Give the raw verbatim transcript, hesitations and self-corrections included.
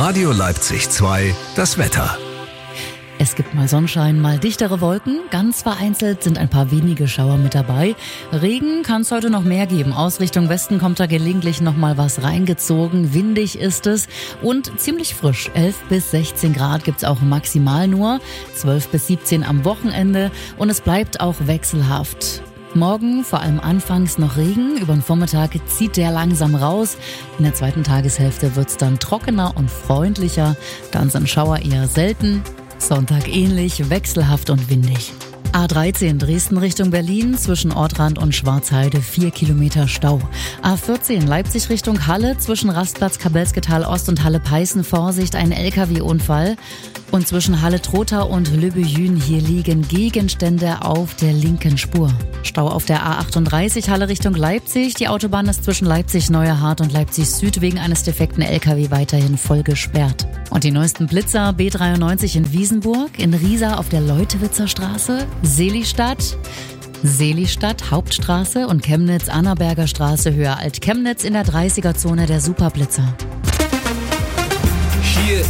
Radio Leipzig zwei, das Wetter. Es gibt mal Sonnenschein, mal dichtere Wolken. Ganz vereinzelt sind ein paar wenige Schauer mit dabei. Regen kann es heute noch mehr geben. Aus Richtung Westen kommt da gelegentlich noch mal was reingezogen. Windig ist es und ziemlich frisch. elf bis sechzehn Grad gibt's auch maximal nur. zwölf bis siebzehn am Wochenende. Und es bleibt auch wechselhaft. Morgen vor allem anfangs noch Regen. Über den Vormittag zieht der langsam raus. In der zweiten Tageshälfte wird's dann trockener und freundlicher. Dann sind Schauer eher selten. Sonntag ähnlich, wechselhaft und windig. A dreizehn Dresden Richtung Berlin, zwischen Ortrand und Schwarzheide vier Kilometer Stau. A vierzehn Leipzig Richtung Halle, zwischen Rastplatz Kabelsketal Ost und Halle Peißen Vorsicht, ein L K W-Unfall. Und zwischen Halle Trotha und Le Buyün, hier liegen Gegenstände auf der linken Spur. Stau auf der A achtunddreißig Halle Richtung Leipzig. Die Autobahn ist zwischen Leipzig-Neuerhardt und Leipzig-Süd wegen eines defekten L K W weiterhin voll gesperrt. Und die neuesten Blitzer: B dreiundneunzig in Wiesenburg, in Riesa auf der Leutewitzer Straße, Selistadt, Selistadt Hauptstraße und Chemnitz-Annaberger Straße höher Alt-Chemnitz in der dreißiger Zone der Superblitzer. Hier